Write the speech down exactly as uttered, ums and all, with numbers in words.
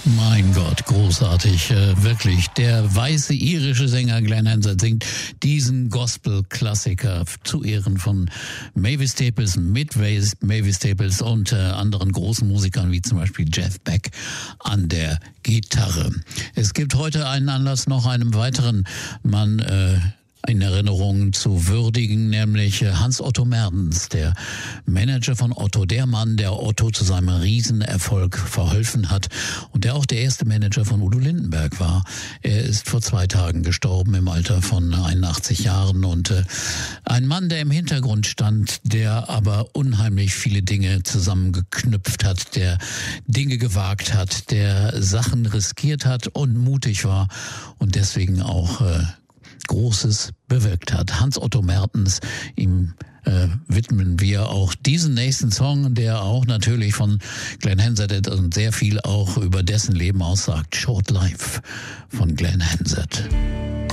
Mein Gott, großartig, äh, wirklich. Der weiße irische Sänger Glenn Hansard singt diesen Gospel-Klassiker zu Ehren von Mavis Staples, mit Mavis Staples und äh, anderen großen Musikern wie zum Beispiel Jeff Beck an der Gitarre. Es gibt heute einen Anlass, noch einem weiteren Mann äh, in Erinnerung zu würdigen, nämlich Hans-Otto Mertens, der Manager von Otto, der Mann, der Otto zu seinem Riesenerfolg verholfen hat und der auch der erste Manager von Udo Lindenberg war. Er ist vor zwei Tagen gestorben im Alter von einundachtzig Jahren und äh, ein Mann, der im Hintergrund stand, der aber unheimlich viele Dinge zusammengeknüpft hat, der Dinge gewagt hat, der Sachen riskiert hat und mutig war und deswegen auch äh, Großes bewirkt hat. Hans-Otto Mertens, ihm äh, widmen wir auch diesen nächsten Song, der auch natürlich von Glenn Hansard und sehr viel auch über dessen Leben aussagt. Short Life von Glenn Hansard.